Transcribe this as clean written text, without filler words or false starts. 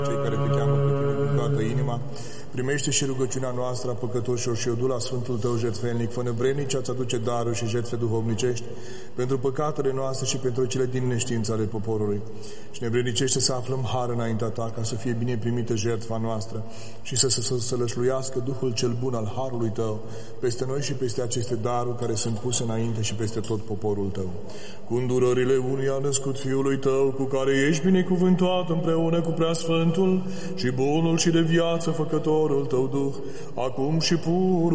Cei care te cheamă pe tine cu toată inima, primește și rugăciunea noastră a păcătoșilor și o du la Sfântul Tău jertfelnic, fă nevrednici a-ți aduce daruri și jertfe duhovnicești pentru păcatele noastre și pentru cele din neștiință ale poporului. Și nevrednicește să aflăm har înaintea Ta, ca să fie bine primită jertfa noastră și să sălășluiască Duhul cel bun al harului Tău peste noi și peste aceste daruri care sunt puse înainte și peste tot poporul Tău. Cu îndurările unuia născut Fiului Tău, cu care ești binecuvântat împreună cu Preasfântul și bunul și de viață făcătorul Tău Duh, acum și pur